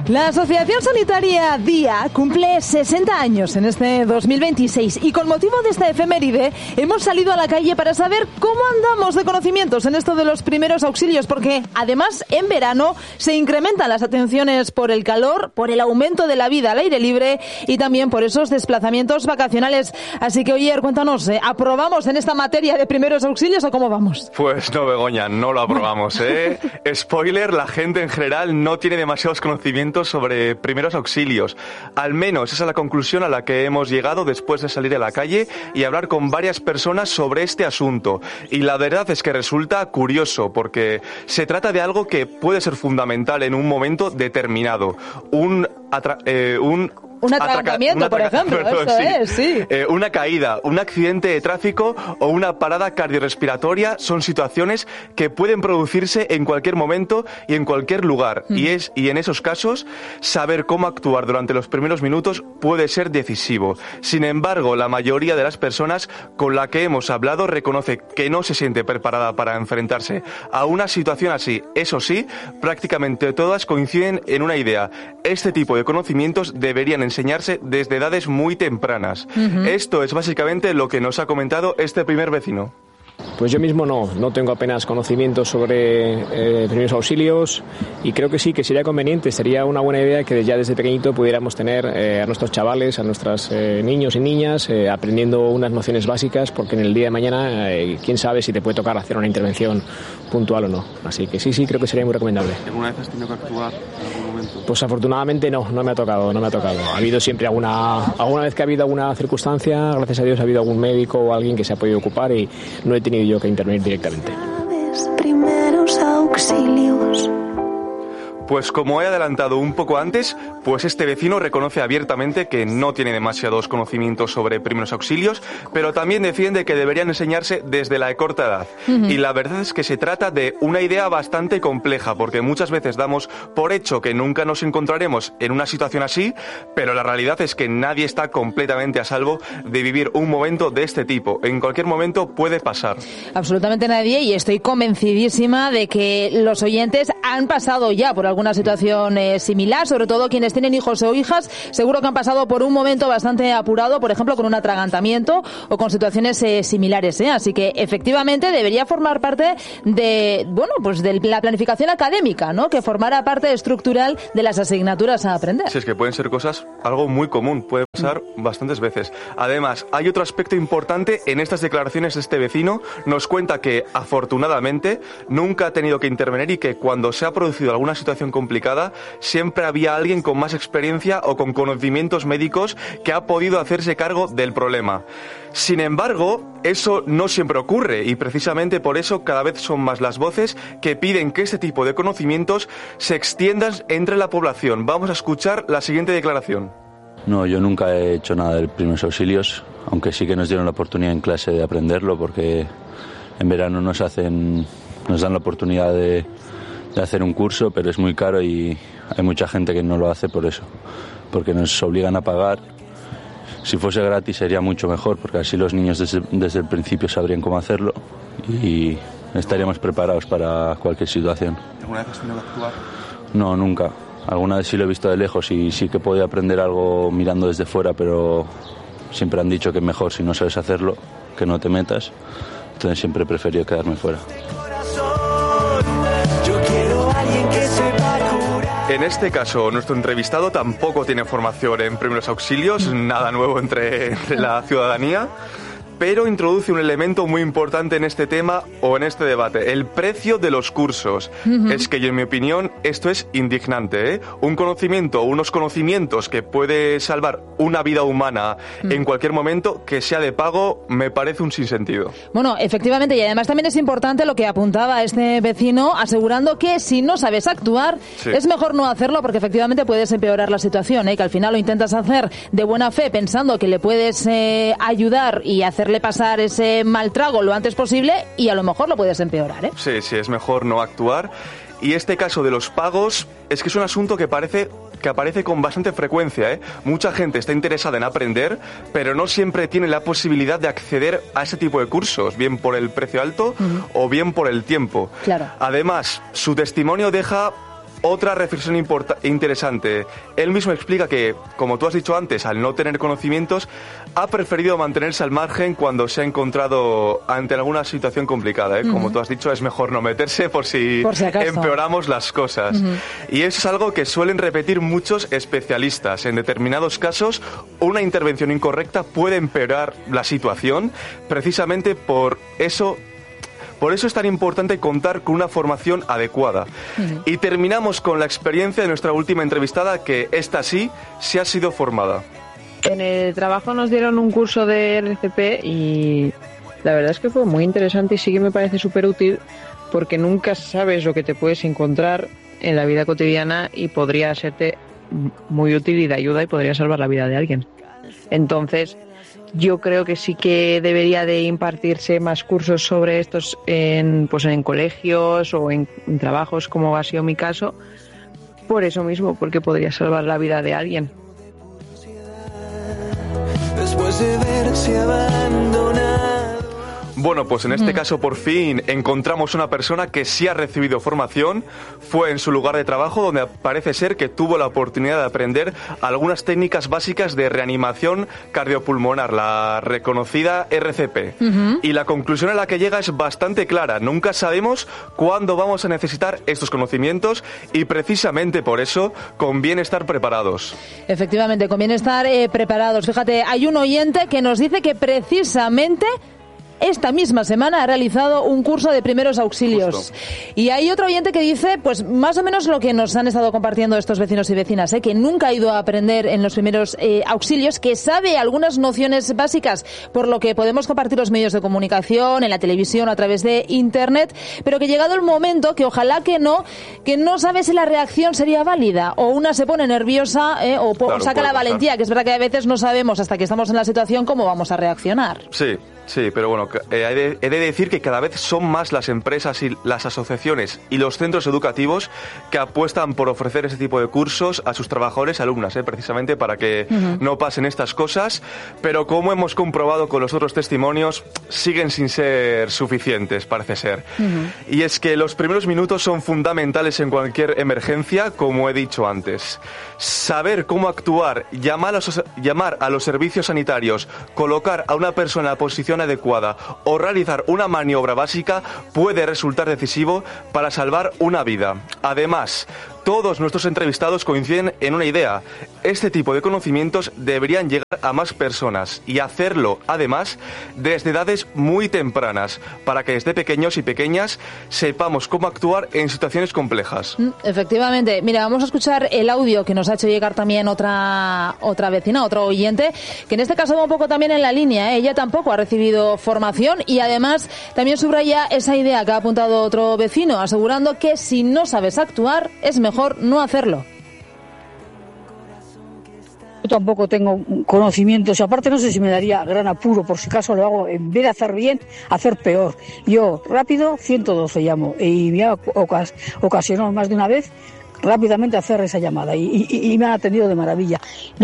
La Asociación Sanitaria DIA cumple 60 años en este 2026 y con motivo de esta efeméride hemos salido a la calle para saber cómo andamos de conocimientos en esto de los primeros auxilios, porque además en verano se incrementan las atenciones por el calor, por el aumento de la vida al aire libre y también por esos desplazamientos vacacionales. Así que, Oyer, cuéntanos, ¿aprobamos en esta materia de primeros auxilios o cómo vamos? Pues no, Begoña, no lo aprobamos, ¿eh? Spoiler, la gente en general no tiene demasiados conocimientos sobre primeros auxilios. Al menos esa es la conclusión a la que hemos llegado después de salir a la calle y hablar con varias personas sobre este asunto. Y la verdad es que resulta curioso porque se trata de algo que puede ser fundamental en un momento determinado. Un atragantamiento, por ejemplo, perdón, eso sí. es, sí. Una caída, un accidente de tráfico o una parada cardiorrespiratoria son situaciones que pueden producirse en cualquier momento y en cualquier lugar. Y en esos casos, saber cómo actuar durante los primeros minutos puede ser decisivo. Sin embargo, la mayoría de las personas con la que hemos hablado reconoce que no se siente preparada para enfrentarse a una situación así. Eso sí, prácticamente todas coinciden en una idea. Este tipo de conocimientos deberían enseñarse desde edades muy tempranas. Esto es básicamente lo que nos ha comentado este primer vecino. Pues yo mismo no tengo apenas conocimientos sobre primeros auxilios y creo que sí, que sería conveniente, sería una buena idea que ya desde pequeñito pudiéramos tener a nuestros chavales, a nuestros niños y niñas aprendiendo unas nociones básicas, porque en el día de mañana quién sabe si te puede tocar hacer una intervención puntual o no. Así que sí, creo que sería muy recomendable. ¿Alguna vez has tenido que actuar en algún momento? Pues afortunadamente no me ha tocado. Ha habido siempre alguna vez que ha habido alguna circunstancia, gracias a Dios ha habido algún médico o alguien que se ha podido ocupar y no he tenido yo que intervenir directamente. Primeros auxilios. Pues como he adelantado un poco antes, pues este vecino reconoce abiertamente que no tiene demasiados conocimientos sobre primeros auxilios, pero también defiende que deberían enseñarse desde la corta edad. Y la verdad es que se trata de una idea bastante compleja, porque muchas veces damos por hecho que nunca nos encontraremos en una situación así, pero la realidad es que nadie está completamente a salvo de vivir un momento de este tipo. En cualquier momento puede pasar. Absolutamente nadie, y estoy convencidísima de que los oyentes han pasado ya por alguna situación similar, sobre todo quienes tienen hijos o hijas, seguro que han pasado por un momento bastante apurado, por ejemplo, con un atragantamiento o con situaciones similares, ¿eh? Así que efectivamente debería formar parte de, pues de la planificación académica, ¿no? Que formara parte estructural de las asignaturas a aprender. Sí, es que pueden ser cosas, algo muy común, puede pasar bastantes veces. Además, hay otro aspecto importante en estas declaraciones de este vecino. Nos cuenta que, afortunadamente, nunca ha tenido que intervenir y que cuando se ha producido alguna situación complicada, siempre había alguien con más experiencia o con conocimientos médicos que ha podido hacerse cargo del problema. Sin embargo, eso no siempre ocurre y precisamente por eso cada vez son más las voces que piden que este tipo de conocimientos se extiendan entre la población. Vamos a escuchar la siguiente declaración. No, yo nunca he hecho nada de primeros auxilios, aunque sí que nos dieron la oportunidad en clase de aprenderlo, porque en verano nos dan la oportunidad de hacer un curso, pero es muy caro y hay mucha gente que no lo hace por eso, porque nos obligan a pagar. Si fuese gratis sería mucho mejor, porque así los niños desde el principio sabrían cómo hacerlo y estaríamos preparados para cualquier situación. ¿Alguna vez has tenido que actuar? No, nunca. Alguna vez sí lo he visto de lejos y sí que podía aprender algo mirando desde fuera, pero siempre han dicho que es mejor, si no sabes hacerlo, que no te metas. Entonces siempre he preferido quedarme fuera. En este caso, nuestro entrevistado tampoco tiene formación en primeros auxilios, nada nuevo entre la ciudadanía, pero introduce un elemento muy importante en este tema o en este debate, el precio de los cursos. Es que yo, en mi opinión, esto es indignante, ¿eh? Un conocimiento o unos conocimientos que puede salvar una vida humana en cualquier momento, que sea de pago, me parece un sinsentido. Bueno, efectivamente, y además también es importante lo que apuntaba este vecino, asegurando que si no sabes actuar, es mejor no hacerlo, porque efectivamente puedes empeorar la situación, ¿eh? Que al final lo intentas hacer de buena fe, pensando que le puedes ayudar y hacerle pasar ese mal trago lo antes posible, y a lo mejor lo puedes empeorar, ¿eh? Sí, es mejor no actuar. Y este caso de los pagos es que es un asunto que aparece con bastante frecuencia, ¿eh? Mucha gente está interesada en aprender, pero no siempre tiene la posibilidad de acceder a ese tipo de cursos, bien por el precio alto o bien por el tiempo. Claro. Además, su testimonio deja Otra reflexión interesante. Él mismo explica que, como tú has dicho antes, al no tener conocimientos, ha preferido mantenerse al margen cuando se ha encontrado ante alguna situación complicada. Como tú has dicho, es mejor no meterse por si empeoramos las cosas. Y eso es algo que suelen repetir muchos especialistas. En determinados casos, una intervención incorrecta puede empeorar la situación. Precisamente por eso es tan importante contar con una formación adecuada. Y terminamos con la experiencia de nuestra última entrevistada, que esta sí ha sido formada. En el trabajo nos dieron un curso de RCP y la verdad es que fue muy interesante y sí que me parece súper útil, porque nunca sabes lo que te puedes encontrar en la vida cotidiana y podría serte muy útil y de ayuda y podría salvar la vida de alguien. Entonces, yo creo que sí que debería de impartirse más cursos sobre estos en colegios o en trabajos, como ha sido mi caso, por eso mismo, porque podría salvar la vida de alguien. Después de verse abandonado. Bueno, pues en este caso por fin encontramos una persona que sí ha recibido formación. Fue en su lugar de trabajo donde parece ser que tuvo la oportunidad de aprender algunas técnicas básicas de reanimación cardiopulmonar, la reconocida RCP. Y la conclusión a la que llega es bastante clara. Nunca sabemos cuándo vamos a necesitar estos conocimientos y precisamente por eso conviene estar preparados. Efectivamente, conviene estar preparados. Fíjate, hay un oyente que nos dice que precisamente esta misma semana ha realizado un curso de primeros auxilios. Justo. Y hay otro oyente que dice, pues más o menos lo que nos han estado compartiendo estos vecinos y vecinas, que nunca ha ido a aprender en los primeros auxilios, que sabe algunas nociones básicas, por lo que podemos compartir los medios de comunicación, en la televisión, a través de Internet, pero que llegado el momento, que ojalá que no sabe si la reacción sería válida, o una se pone nerviosa o saca la valentía, que es verdad que a veces no sabemos hasta que estamos en la situación cómo vamos a reaccionar. Sí, pero bueno, he de decir que cada vez son más las empresas y las asociaciones y los centros educativos que apuestan por ofrecer ese tipo de cursos a sus trabajadores y alumnas, precisamente para que no pasen estas cosas, pero como hemos comprobado con los otros testimonios, siguen sin ser suficientes, parece ser. Y es que los primeros minutos son fundamentales en cualquier emergencia, como he dicho antes. Saber cómo actuar, llamar a los servicios sanitarios, colocar a una persona en la posición adecuada o realizar una maniobra básica puede resultar decisivo para salvar una vida. Además, todos nuestros entrevistados coinciden en una idea. Este tipo de conocimientos deberían llegar a más personas y hacerlo, además, desde edades muy tempranas, para que desde pequeños y pequeñas sepamos cómo actuar en situaciones complejas. Efectivamente. Mira, vamos a escuchar el audio que nos ha hecho llegar también otra vecina, otro oyente, que en este caso va un poco también en la línea. Ella tampoco ha recibido formación y además también subraya esa idea que ha apuntado otro vecino, asegurando que si no sabes actuar, es mejor no hacerlo. Yo tampoco tengo conocimientos y aparte no sé si me daría gran apuro, por si acaso lo hago, en vez de hacer bien, hacer peor. Yo rápido 112 llamo y me ha ocasionado más de una vez rápidamente hacer esa llamada y me han atendido de maravilla.